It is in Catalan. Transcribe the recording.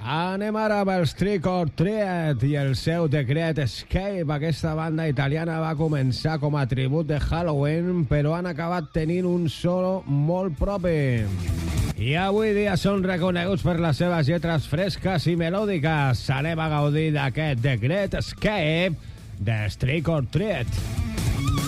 Anem ara amb els Trick or Treat i el seu The Great Escape. Aquesta banda italiana va començar com a tribut de Halloween, però han acabat tenint un solo molt propi. I avui dia són reconeguts per les seves lletres fresques i melòdiques. Anem a gaudir d'aquest The Great Escape de Trick or Treat.